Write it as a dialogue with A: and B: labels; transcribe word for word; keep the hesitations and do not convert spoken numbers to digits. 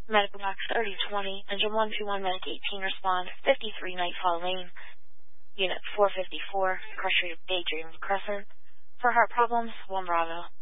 A: Medical box thirty twenty, engine one two one, medic eighteen, respond, fifty-three Nightfall Lane, unit four fifty-four, cross street of Daydream Crescent. For heart problems, one Bravo.